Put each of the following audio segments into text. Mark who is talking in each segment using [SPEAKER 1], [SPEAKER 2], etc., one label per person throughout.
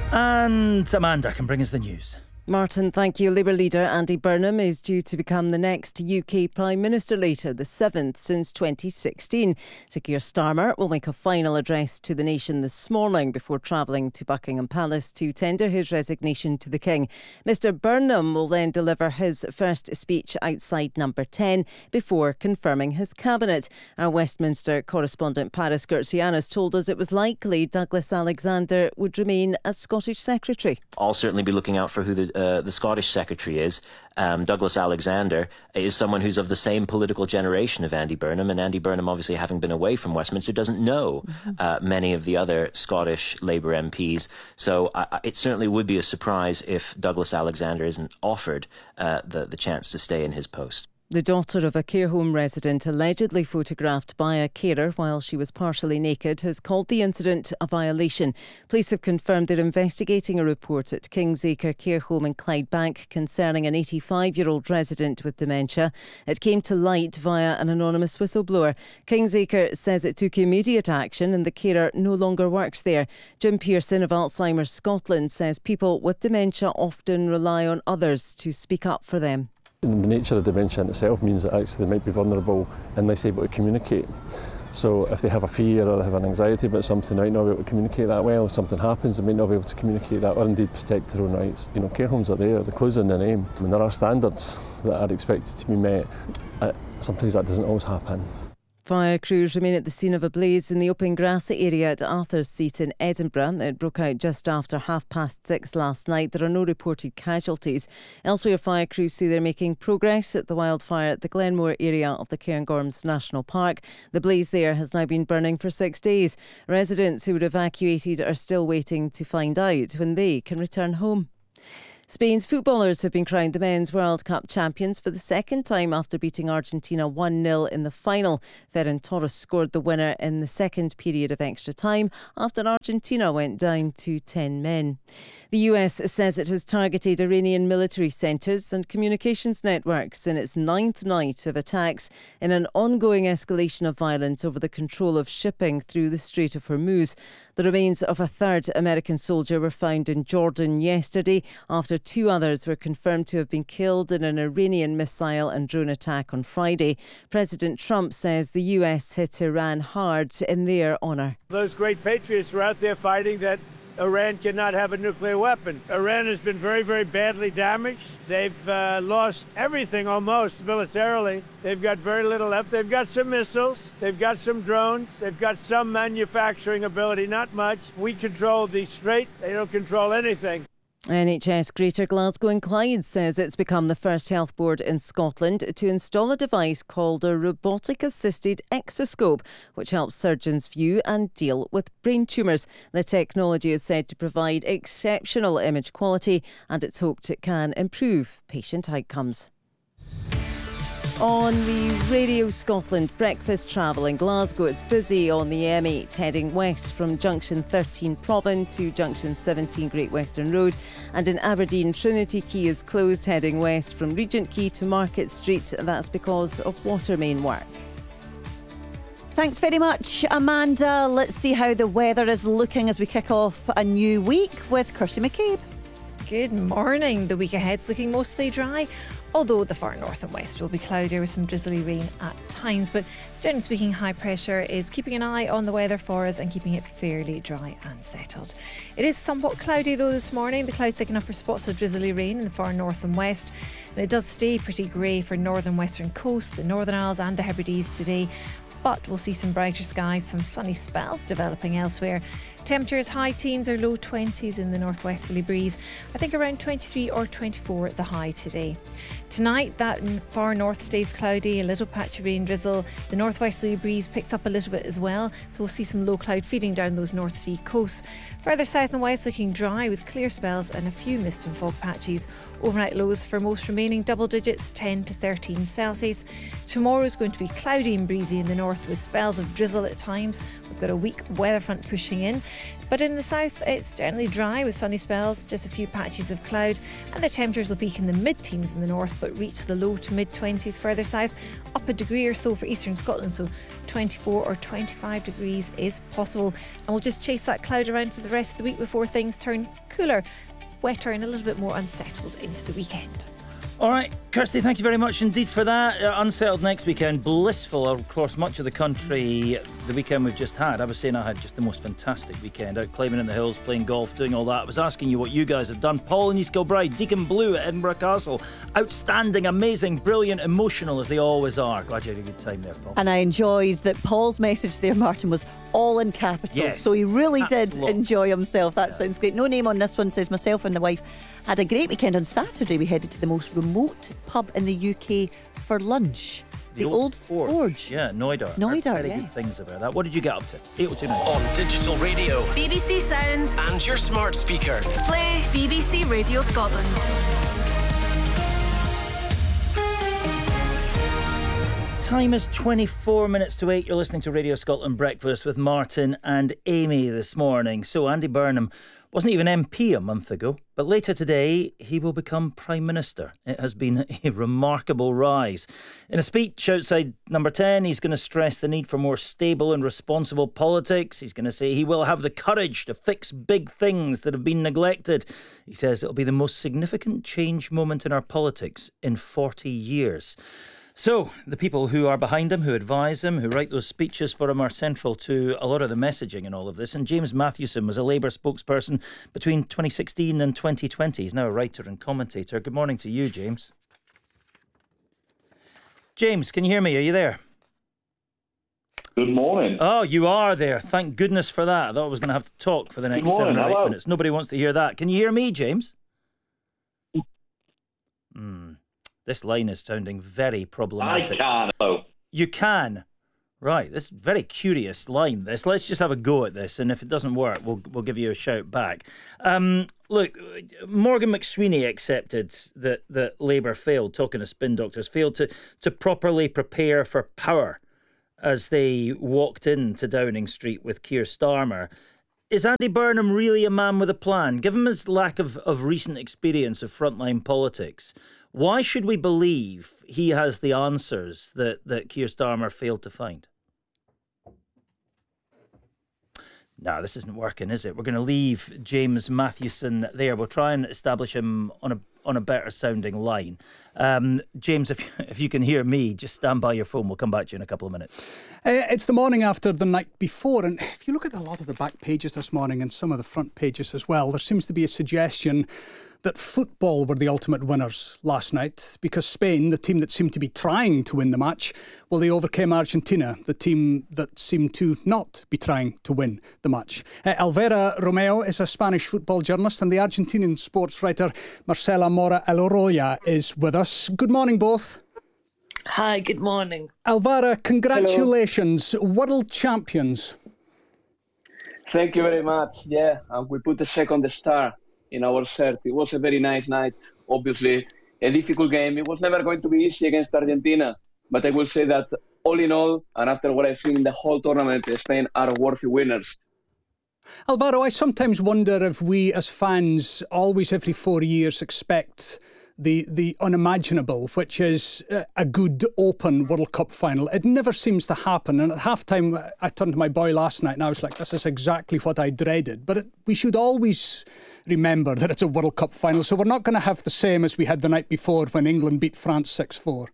[SPEAKER 1] And Amanda can bring us the news.
[SPEAKER 2] Martin, thank you. Labour leader Andy Burnham is due to become the next UK Prime Minister later, the 7th since 2016. Sir Keir Starmer will make a final address to the nation this morning before travelling to Buckingham Palace to tender his resignation to the King. Mr Burnham will then deliver his first speech outside Number 10 before confirming his cabinet. Our Westminster correspondent Paris Gertsianis told us it was likely Douglas Alexander would remain as Scottish Secretary.
[SPEAKER 3] I'll certainly be looking out for who the Scottish Secretary is. Douglas Alexander is someone who's of the same political generation of Andy Burnham, and Andy Burnham, obviously having been away from Westminster, doesn't know many of the other Scottish Labour MPs. So it certainly would be a surprise if Douglas Alexander isn't offered the chance to stay in his post.
[SPEAKER 2] The daughter of a care home resident allegedly photographed by a carer while she was partially naked has called the incident a violation. Police have confirmed they're investigating a report at Kingsacre Care Home in Clydebank concerning an 85-year-old resident with dementia. It came to light via an anonymous whistleblower. Kingsacre says it took immediate action and the carer no longer works there. Jim Pearson of Alzheimer's Scotland says people with dementia often rely on others to speak up for them.
[SPEAKER 4] The nature of dementia in itself means that actually they might be vulnerable and less able to communicate. So if they have a fear or they have an anxiety about something, they might not be able to communicate that well. If something happens, they might not be able to communicate that or indeed protect their own rights. You know, care homes are there, they're closed in their name. I mean, there are standards that are expected to be met. Sometimes that doesn't always happen.
[SPEAKER 2] Fire crews remain at the scene of a blaze in the open grassy area at Arthur's Seat in Edinburgh. It broke out just after 6:30 last night. There are no reported casualties. Elsewhere, fire crews say they're making progress at the wildfire at the Glenmore area of the Cairngorms National Park. The blaze there has now been burning for 6 days. Residents who were evacuated are still waiting to find out when they can return home. Spain's footballers have been crowned the Men's World Cup champions for the second time after beating Argentina 1-0 in the final. Ferran Torres scored the winner in the second period of extra time after Argentina went down to 10 men. The US says it has targeted Iranian military centres and communications networks in its 9th night of attacks in an ongoing escalation of violence over the control of shipping through the Strait of Hormuz. The remains of a third American soldier were found in Jordan yesterday after 2 others were confirmed to have been killed in an Iranian missile and drone attack on Friday. President Trump says the US hit Iran hard in their honour.
[SPEAKER 5] Those great patriots were out there fighting that Iran cannot have a nuclear weapon. Iran has been very, very badly damaged. They've lost everything almost militarily. They've got very little left. They've got some missiles. They've got some drones. They've got some manufacturing ability, not much. We control the strait. They don't control anything.
[SPEAKER 2] NHS Greater Glasgow and Clyde says it's become the first health board in Scotland to install a device called a robotic-assisted exoscope, which helps surgeons view and deal with brain tumours. The technology is said to provide exceptional image quality and it's hoped it can improve patient outcomes. On the Radio Scotland breakfast travel in Glasgow, it's busy on the M8 heading west from Junction 13 Provan to Junction 17 Great Western Road, and in Aberdeen Trinity Quay is closed heading west from Regent Quay to Market Street. That's because of water main work.
[SPEAKER 6] Thanks very much, Amanda. Let's see how the weather is looking as we kick off a new week with Kirsty McCabe.
[SPEAKER 7] Good morning. The week ahead's looking mostly dry, although the far north and west will be cloudy with some drizzly rain at times. But generally speaking, high pressure is keeping an eye on the weather for us and keeping it fairly dry and settled. It is somewhat cloudy though this morning. The cloud thick enough for spots of drizzly rain in the far north and west. And it does stay pretty grey for northern western coast, the Northern Isles and the Hebrides today. But we'll see some brighter skies, some sunny spells developing elsewhere. Temperatures high teens or low 20s in the northwesterly breeze. I think around 23 or 24 at the high today. Tonight, that far north stays cloudy, a little patch of rain drizzle. The northwesterly breeze picks up a little bit as well, so we'll see some low cloud feeding down those North Sea coasts. Further south and west looking dry with clear spells and a few mist and fog patches. Overnight lows for most remaining double digits, 10 to 13 Celsius. Tomorrow is going to be cloudy and breezy in the north north with spells of drizzle at times. We've got a weak weather front pushing in. But in the south, it's generally dry with sunny spells, just a few patches of cloud, and the temperatures will peak in the mid-teens in the north but reach the low to mid-20s further south, up a degree or so for eastern Scotland, so 24 or 25 degrees is possible. And we'll just chase that cloud around for the rest of the week before things turn cooler, wetter and a little bit more unsettled into the weekend.
[SPEAKER 1] All right, Kirsty, thank you very much indeed for that. Unsettled next weekend, blissful across much of the country. The weekend we've just had, I was saying I had just the most fantastic weekend, out climbing in the hills, playing golf, doing all that. I was asking you what you guys have done. Paul and East Kilbride, Deacon Blue at Edinburgh Castle. Outstanding, amazing, brilliant, emotional as they always are. Glad you had a good time there, Paul.
[SPEAKER 6] And I enjoyed that Paul's message there, Martin, was all in capitals.
[SPEAKER 1] Yes,
[SPEAKER 6] so he really did
[SPEAKER 1] caps lock.
[SPEAKER 6] enjoy himself. That sounds great. No name on this one. Says myself and the wife had a great weekend. On Saturday we headed to the most remote pub in the UK for lunch. The Old Forge.
[SPEAKER 1] Yeah, Noidar. Very good things about that. What did you get up to? 802 now.
[SPEAKER 8] On digital radio,
[SPEAKER 9] BBC Sounds,
[SPEAKER 8] and your smart speaker.
[SPEAKER 9] play BBC Radio Scotland.
[SPEAKER 1] Time is 24 minutes to 8. You're listening to Radio Scotland Breakfast with Martin and Amy this morning. So Andy Burnham wasn't even MP a month ago, but later today he will become Prime Minister. It has been a remarkable rise. In a speech outside Number 10, he's going to stress the need for more stable and responsible politics. He's going to say he will have the courage to fix big things that have been neglected. He says it'll be the most significant change moment in our politics in 40 years. So, the people who are behind him, who advise him, who write those speeches for him are central to a lot of the messaging in all of this. And James Mathewson was a Labour spokesperson between 2016 and 2020. He's now a writer and commentator. Good morning to you, James. James, can you hear me? Are you there?
[SPEAKER 10] Good morning.
[SPEAKER 1] Oh, you are there. Thank goodness for that. I thought I was going to have to talk for the next 7 or 8 minutes. Nobody wants to hear that. Can you hear me, James? This line is sounding very problematic.
[SPEAKER 10] I can.
[SPEAKER 1] You can. Right, this is a very curious line, this. Let's just have a go at this, and if it doesn't work, we'll give you a shout back. Look, Morgan McSweeney accepted that Labour failed, talking to Spin Doctors, failed to properly prepare for power as they walked into Downing Street with Keir Starmer. Is Andy Burnham really a man with a plan? Given his lack of recent experience of frontline politics, why should we believe he has the answers that Keir Starmer failed to find? No, this isn't working, is it? We're going to leave James Mathewson there. We'll try and establish him on a better sounding line. James, if you can hear me, just stand by your phone. We'll come back to you in a couple of minutes.
[SPEAKER 11] It's the morning after the night before, and if you look at a lot of the back pages this morning and some of the front pages as well, there seems to be a suggestion that football were the ultimate winners last night because Spain, the team that seemed to be trying to win the match, well, they overcame Argentina, the team that seemed to not be trying to win the match. Alvera Romeo is a Spanish football journalist, and the Argentinian sports writer Marcela Mora Eloroya is with us. Good morning, both.
[SPEAKER 12] Hi, good morning.
[SPEAKER 11] Alvara, congratulations. Hello. World champions.
[SPEAKER 12] Thank you very much. Yeah, and we put the second star in our shirt. It was a very nice night. Obviously, a difficult game. It was never going to be easy against Argentina. But I will say that all in all, and after what I've seen in the whole tournament, Spain are worthy winners.
[SPEAKER 11] Alvaro, I sometimes wonder if we as fans always every 4 years expect the unimaginable, which is a good open World Cup final. It never seems to happen. And at halftime, I turned to my boy last night and I was like, this is exactly what I dreaded. But we should always remember that it's a World Cup final. So we're not going to have the same as we had the night before when England beat France 6-4.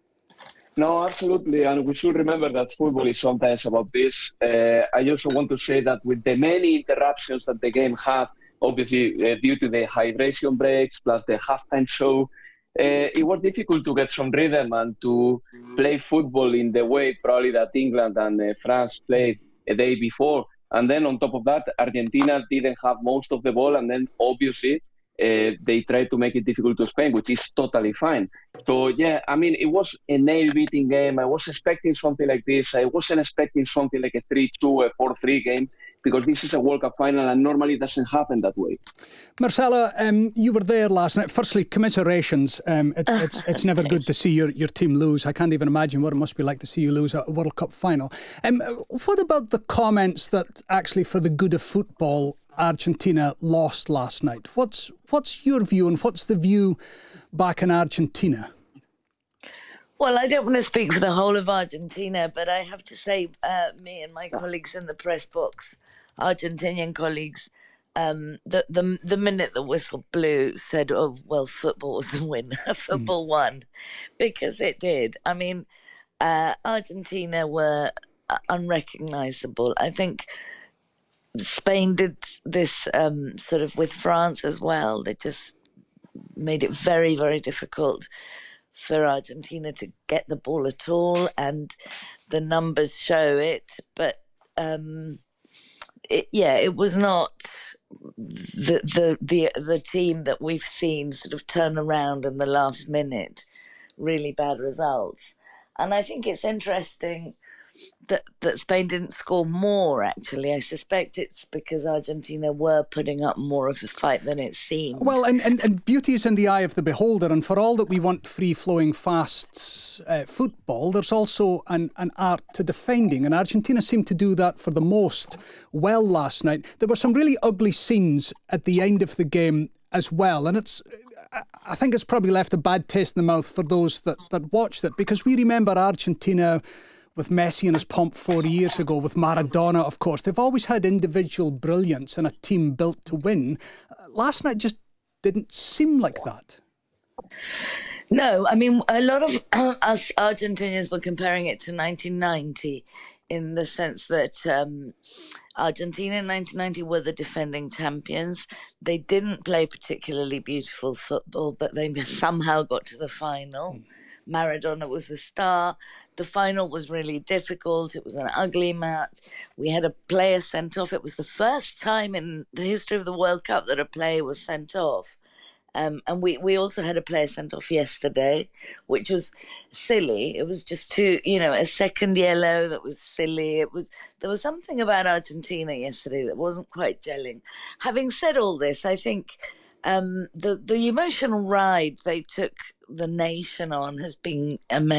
[SPEAKER 12] No, absolutely. And we should remember that football is sometimes about this. I also want to say that with the many interruptions that the game had, obviously due to the hydration breaks plus the halftime show, it was difficult to get some rhythm and to play football in the way probably that England and France played a day before. And then on top of that, Argentina didn't have most of the ball, and then obviously they tried to make it difficult to Spain, which is totally fine. So yeah, I mean, it was a nail-beating game. I was expecting something like this. I wasn't expecting something like a 3-2, a 4-3 game. because this is a World Cup final and normally it doesn't happen that way.
[SPEAKER 11] Marcella, you were there last night. Firstly, commiserations. It's never good to see your team lose. I can't even imagine what it must be like to see you lose at a World Cup final. What about the comments that actually, for the good of football, Argentina lost last night? What's your view, and what's the view back in Argentina?
[SPEAKER 13] Well, I don't want to speak for the whole of Argentina, but I have to say, me and my colleagues in the press box, Argentinian colleagues, the minute the whistle blew, said, "Oh well, football was the winner. Football won," because it did. I mean, Argentina were unrecognisable. I think Spain did this sort of with France as well. They just made it very, very difficult for Argentina to get the ball at all, and the numbers show it. But it was not the team that we've seen sort of turn around in the last minute. Really bad results, and I think it's interesting that Spain didn't score more, actually. I suspect it's because Argentina were putting up more of a fight than it seemed.
[SPEAKER 11] Well, and beauty is in the eye of the beholder, and for all that we want free-flowing, fast football, there's also an art to defending, and Argentina seemed to do that for the most well last night. There were some really ugly scenes at the end of the game as well, and I think it's probably left a bad taste in the mouth for those that watched it, because we remember Argentina with Messi and his pomp 4 years ago, with Maradona, of course. They've always had individual brilliance and a team built to win. Last night just didn't seem like that.
[SPEAKER 13] No, I mean, a lot of us Argentinians were comparing it to 1990 in the sense that Argentina in 1990 were the defending champions. They didn't play particularly beautiful football, but they somehow got to the final. Maradona was the star. The final was really difficult. It was an ugly match. We had a player sent off. It was the first time in the history of the World Cup that a player was sent off. And we also had a player sent off yesterday, which was silly. It was just a second yellow that was silly. There was something about Argentina yesterday that wasn't quite gelling. Having said all this, I think the emotional ride they took the nation on has been amazing.